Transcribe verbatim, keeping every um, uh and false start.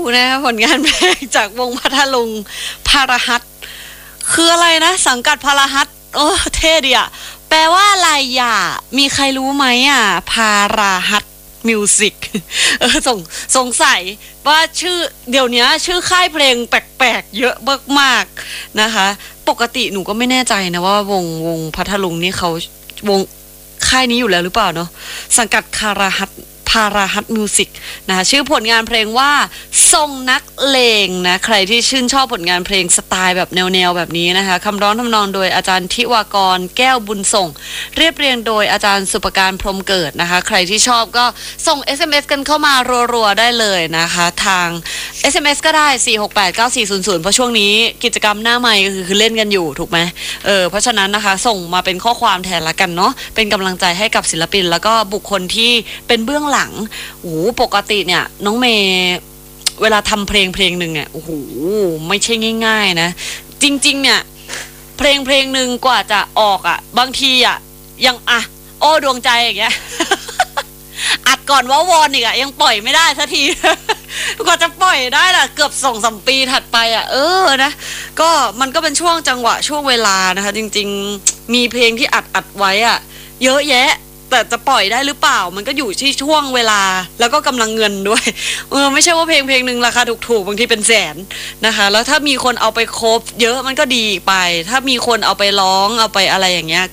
นะคะผลงานเพลงจากวงพัทลุงพาราฮัตคืออะไรนะสังกัดพาราฮัตโอ้เท่ดีอะแปลว่าอะไรอ่ะมีใครรู้ไหมอ่ะพาราฮัตมิวสิกเออสงสงสัยว่าชื่อเดี๋ยวนี้ชื่อค่ายเพลงแปลกๆเยอะมากๆนะคะปกติหนูก็ไม่แน่ใจนะว่าวงวงพัทลุงนี่เขาวงค่ายนี้อยู่แล้วหรือเปล่าเนาะสังกัดคาราฮัตพาราฮัตมิวสิกนะคะชื่อผลงานเพลงว่าทรงนักเลงนะใครที่ชื่นชอบผลงานเพลงสไตล์แบบแนวๆแบบนี้นะคะคำร้องทำนองโดยอาจารย์ทิวากรแก้วบุญส่งเรียบเรียงโดยอาจารย์สุปการพรหมเกิดนะคะใครที่ชอบก็ส่ง เอส เอ็ม เอส กันเข้ามารัวๆได้เลยนะคะทาง เอส เอ็ม เอส ก็ได้ สี่ หก แปด เก้า สี่ ศูนย์ ศูนย์ เพราะช่วงนี้กิจกรรมหน้าไมค์ก็คือคือเล่นกันอยู่ถูกไหมเออเพราะฉะนั้นนะคะส่งมาเป็นข้อความแทนละกันเนาะเป็นกำลังใจให้กับศิลปินแล้วก็บุคคลที่เป็นเบื้องหลังโอ้ปกติเนี่ยน้องเมย์เวลาทำเพลงเพลงหนึ่งเนี่ยโอ้โหไม่ใช่ง่ายๆนะจริงๆเนี่ยเพลงเพลงหนึ่งกว่าจะออกอ่ะบางทีอ่ะยังอ่ะโอ้ดวงใจอย่างเงี้ย อัดก่อนว่าวอนอีกอ่ะยังปล่อยไม่ได้สักที กว่าจะปล่อยได้ล่ะเกือบสองสามปีถัดไปอ่ะเออนะก็มันก็เป็นช่วงจังหวะช่วงเวลานะคะจริงๆมีเพลงที่อัดอัดไว้อ่ะเยอะแยะแต่จะปล่อยได้หรือเปล่ามันก็อยู่ที่ช่วงเวลาแล้วก็กำลังเงินด้วยเออไม่ใช่ว่าเพลงเพลงหนึ่งราคาถูกๆบางทีเป็นแสนนะคะแล้วถ้ามีคนเอาไปโคฟเยอะมันก็ดีไปถ้ามีคนเอาไปร้องเอาไปอะไรอย่างเงี้ย